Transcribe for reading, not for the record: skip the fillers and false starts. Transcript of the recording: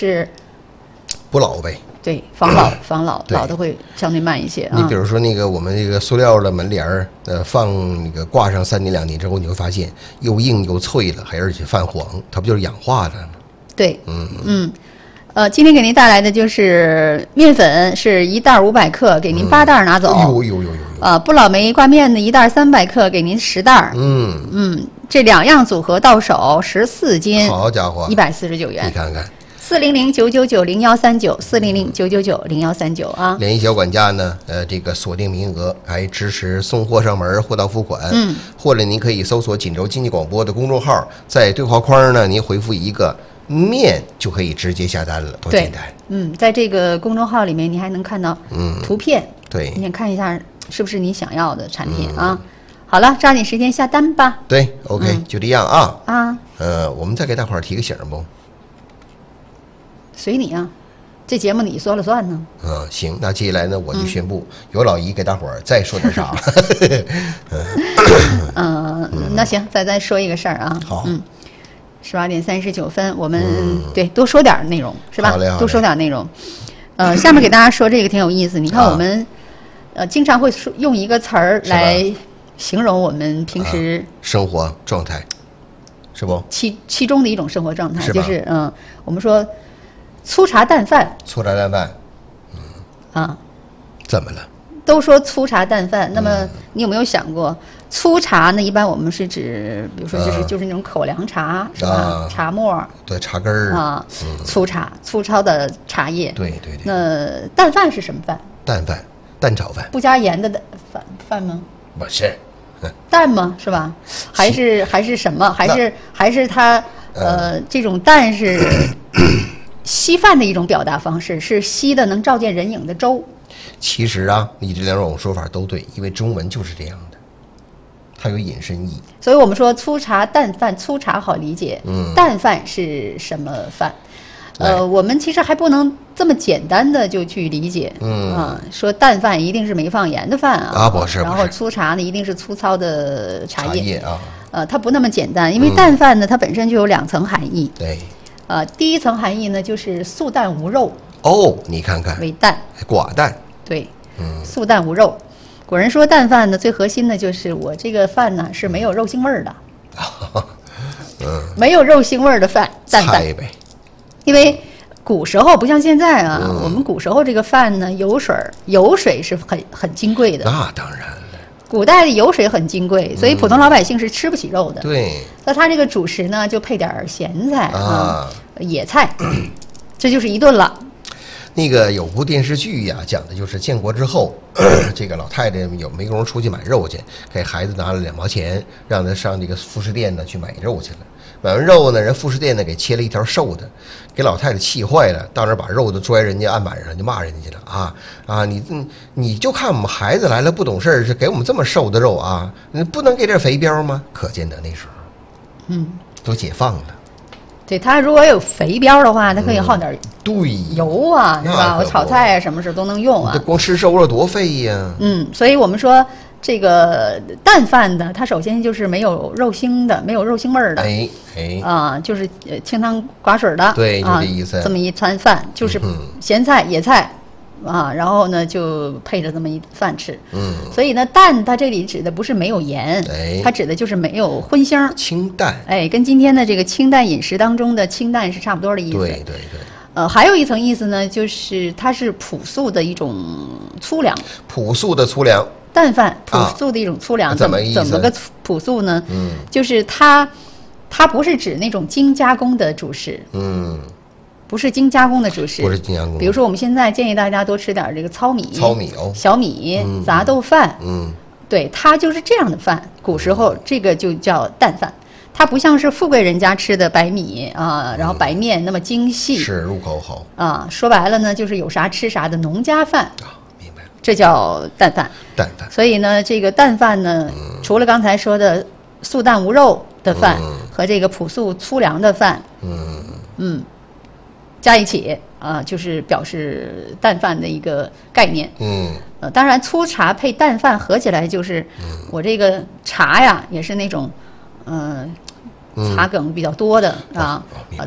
就是不老呗。 对，防老老的会相对慢一些啊。 你比如说那个我们这个塑料的门帘儿，放那个挂上3年2年之后，你会发现又硬又脆了，而且泛黄，它不就是氧化了吗？ 对，今天给您带来的就是面粉是1袋500克，给您8袋拿走。不老梅挂面的1袋300克，给您10袋。这2样组合到手14斤， 好家伙 ，149元。 你看看。 400-999-0139，400-999-0139啊！ 联系小管家呢，这个锁定名额，还支持送货上门、货到付款。或者您可以搜索锦州经济广播的公众号，在对话框呢，您回复一个面就可以直接下单了，多简单。 在这个公众号里面，你还能看到图片， 对， 你看一下是不是你想要的产品啊？好了，抓紧时间下单吧。 对 ，OK，就这样啊。我们再给大伙儿提个醒不？ 随你啊，这节目你说了算呢。 行，那接下来呢，我就宣布由老姨给大伙儿再说点啥。 那行，再说一个事儿啊。 好 ，18点39分，我们对多说点内容是吧？ 好嘞， 多说点内容。下面给大家说这个挺有意思。你看我们经常会用一个词儿来形容我们平时生活状态，是不？ 其中的一种生活状态就是我们说。粗茶淡饭， 怎么了？ 都说粗茶淡饭，那么你有没有想过，粗茶呢？一般我们是指，比如说就是那种口粮茶，是吧？茶末， 对，茶根儿啊，粗茶，粗糙的茶叶。 对。 那淡饭是什么饭？ 淡饭，蛋炒饭， 不加盐的饭吗？ 不是， 淡吗？是吧？还是什么？还是它这种淡是。稀饭的一种表达方式，是稀的能照见人影的粥。 其实啊，你这2种说法都对，因为中文就是这样的，它有引申义。 所以我们说粗茶淡饭，粗茶好理解，淡饭是什么饭？我们其实还不能这么简单的就去理解，说淡饭一定是没放盐的饭啊， 不是。 然后粗茶呢一定是粗糙的茶叶啊， 它不那么简单，因为淡饭呢它本身就有2层含义。 对。 第一层含义呢，就是素淡无肉。 你看看， 为淡， 寡淡。 对，素淡无肉。古人说淡饭呢，最核心的就是我这个饭呢是没有肉腥味儿的。没有肉腥味儿的饭，淡饭呗。 因为古时候不像现在啊，我们古时候这个饭呢，油水是很金贵的。 那当然。 古代的油水很金贵，所以普通老百姓是吃不起肉的。 对， 那他这个主食呢，就配点咸菜野菜，这就是一顿了。 那个有部电视剧呀，讲的就是建国之后，这个老太太没工夫出去买肉去，给孩子拿了2毛钱，让他上这个副食店呢去买肉去了。买完肉呢，人副食店呢给切了一条瘦的，给老太太气坏了，到那儿把肉都拽人家案板上就骂人家去了你就看我们孩子来了不懂事儿，是给我们这么瘦的肉啊，你不能给点肥膘吗？可见得那时候，都解放了。 对，他如果有肥膘的话，他可以耗点油啊，是吧？我炒菜啊，什么时候都能用啊。 这光吃瘦了多费呀。 所以我们说这个淡饭的，它首先就是没有肉腥的，没有肉腥味儿的。就是清汤寡水的。 对，就这意思。 这么一餐饭就是咸菜、野菜。然后呢，就配着这么一饭吃。所以呢，淡它这里指的不是没有盐，它指的就是没有荤腥， 清淡。 跟今天的这个清淡饮食当中的清淡是差不多的意思。 对。 还有一层意思呢，就是它是朴素的一种粗粮。 朴素的粗粮。 淡饭，朴素的一种粗粮。怎么个朴素呢？就是它不是指那种精加工的主食。不是精加工的主食， 不是精加工。 比如说，我们现在建议大家多吃点这个糙米、小米、杂豆饭。对，它就是这样的饭。古时候这个就叫淡饭，它不像是富贵人家吃的白米然后白面那么精细， 是入口好说白了呢，就是有啥吃啥的农家饭明白了， 这叫淡饭。所以呢，这个淡饭呢，除了刚才说的素淡无肉的饭和这个朴素粗粮的饭，加一起就是表示淡饭的一个概念。当然粗茶配淡饭合起来就是我这个茶呀，也是那种茶梗比较多的